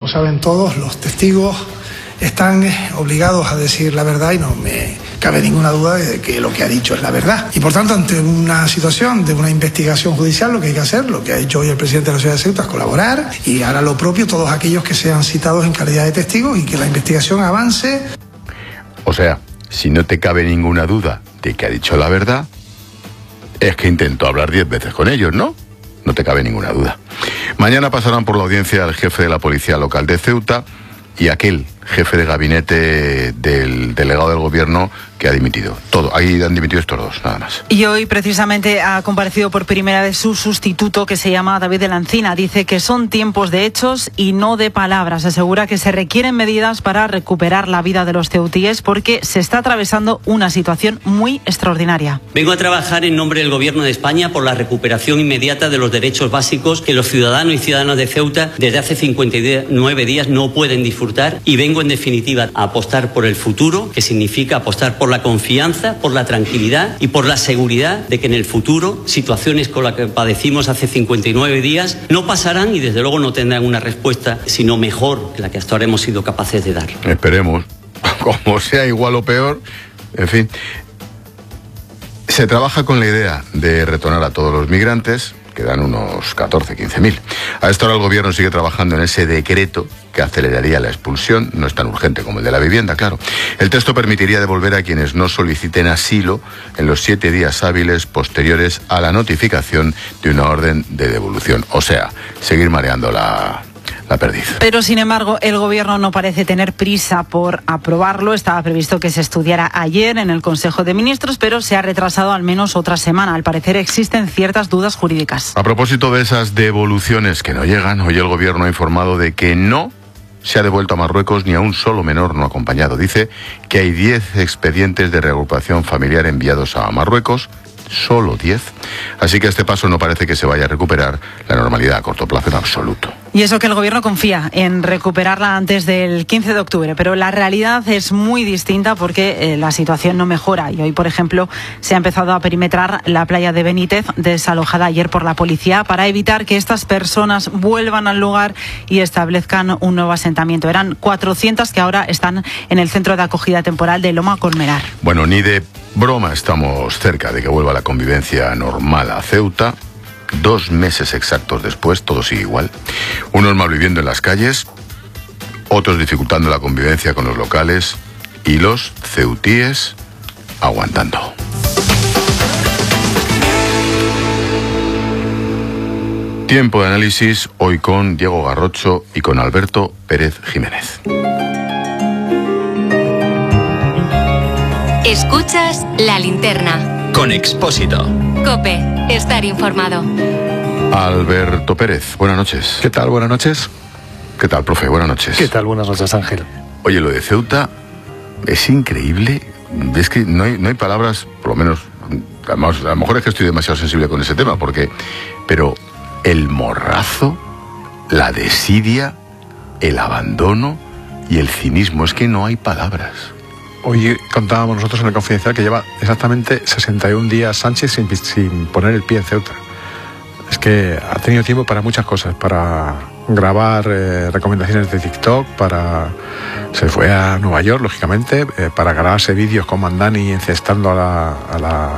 saben todos, los testigos están obligados a decir la verdad y no me cabe ninguna duda de que lo que ha dicho es la verdad. Y por tanto, ante una situación de una investigación judicial, lo que hay que hacer, lo que ha hecho hoy el presidente de la ciudad de Ceuta es colaborar y hará lo propio todos aquellos que sean citados en calidad de testigos y que la investigación avance. O sea, si no te cabe ninguna duda de que ha dicho la verdad, es que intentó hablar 10 veces con ellos, ¿no? No te cabe ninguna duda. Mañana pasarán por la audiencia el jefe de la policía local de Ceuta y aquel jefe de gabinete del delegado del gobierno que ha dimitido. Todo, ahí han dimitido estos dos, nada más. Y hoy precisamente ha comparecido por primera vez su sustituto, que se llama David de la Encina. Dice que son tiempos de hechos y no de palabras. Asegura que se requieren medidas para recuperar la vida de los ceutíes porque se está atravesando una situación muy extraordinaria. Vengo a trabajar en nombre del Gobierno de España por la recuperación inmediata de los derechos básicos que los ciudadanos y ciudadanas de Ceuta desde hace 59 días no pueden disfrutar, y vengo en definitiva a apostar por el futuro, que significa apostar por la confianza, por la tranquilidad y por la seguridad de que en el futuro situaciones con las que padecimos hace 59 días no pasarán y desde luego no tendrán una respuesta sino mejor que la que hasta ahora hemos sido capaces de dar. Esperemos, como sea igual o peor, en fin. Se trabaja con la idea de retornar a todos los migrantes, quedan unos 14, 15.000. A esta hora el gobierno sigue trabajando en ese decreto que aceleraría la expulsión. No es tan urgente como el de la vivienda, claro. El texto permitiría devolver a quienes no soliciten asilo en los 7 días hábiles posteriores a la notificación de una orden de devolución. O sea, seguir mareando la perdiz. Pero, sin embargo, el gobierno no parece tener prisa por aprobarlo. Estaba previsto que se estudiara ayer en el Consejo de Ministros, pero se ha retrasado al menos otra semana. Al parecer existen ciertas dudas jurídicas. A propósito de esas devoluciones que no llegan, hoy el gobierno ha informado de que no se ha devuelto a Marruecos ni a un solo menor no acompañado. Dice que hay 10 expedientes de reagrupación familiar enviados a Marruecos, solo 10. Así que a este paso no parece que se vaya a recuperar la normalidad a corto plazo en absoluto. Y eso que el gobierno confía en recuperarla antes del 15 de octubre, pero la realidad es muy distinta porque la situación no mejora. Y hoy, por ejemplo, se ha empezado a perimetrar la playa de Benítez, desalojada ayer por la policía, para evitar que estas personas vuelvan al lugar y establezcan un nuevo asentamiento. Eran 400 que ahora están en el centro de acogida temporal de Loma Colmenar. Bueno, ni de broma estamos cerca de que vuelva la convivencia normal a Ceuta. 2 meses exactos después, todo sigue igual. Unos malviviendo en las calles, otros dificultando la convivencia con los locales y los ceutíes aguantando. Tiempo de análisis hoy con Diego Garrocho y con Alberto Pérez Jiménez. Escuchas La Linterna con Expósito. COPE, estar informado. Alberto Pérez, buenas noches. ¿Qué tal? Buenas noches. ¿Qué tal, profe? Buenas noches. ¿Qué tal? Buenas noches, Ángel. Oye, lo de Ceuta es increíble. Es que no hay palabras, por lo menos, además, a lo mejor es que estoy demasiado sensible con ese tema, pero el morrazo, la desidia, el abandono y el cinismo, es que no hay palabras. Hoy contábamos nosotros en el Confidencial que lleva exactamente 61 días Sánchez sin poner el pie en Ceuta. Es que ha tenido tiempo para muchas cosas, para grabar recomendaciones de TikTok, se fue a Nueva York, lógicamente, para grabarse vídeos con Mandani encestando a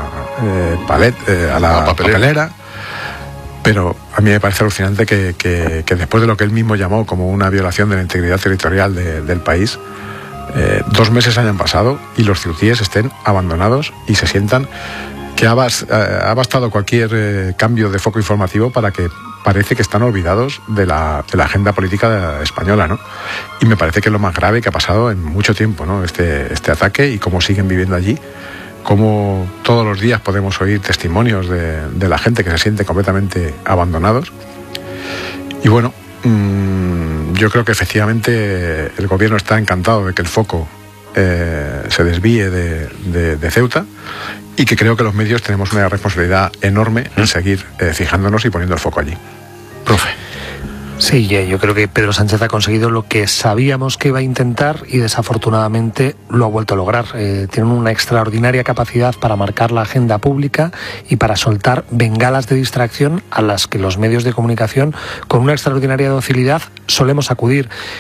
la papelera. Pero a mí me parece alucinante que después de lo que él mismo llamó como una violación de la integridad territorial del país, 2 meses hayan pasado y los ceutíes estén abandonados y se sientan que ha bastado cualquier cambio de foco informativo para que parece que están olvidados de la agenda política española, ¿no? Y me parece que es lo más grave que ha pasado en mucho tiempo, ¿no? Este ataque y cómo siguen viviendo allí, cómo todos los días podemos oír testimonios de la gente que se siente completamente abandonados. Y bueno, yo creo que efectivamente el gobierno está encantado de que el foco se desvíe de Ceuta y que creo que los medios tenemos una responsabilidad enorme en seguir fijándonos y poniendo el foco allí. Profe. Sí, yo creo que Pedro Sánchez ha conseguido lo que sabíamos que iba a intentar y desafortunadamente lo ha vuelto a lograr. Tienen una extraordinaria capacidad para marcar la agenda pública y para soltar bengalas de distracción a las que los medios de comunicación, con una extraordinaria docilidad, solemos acudir.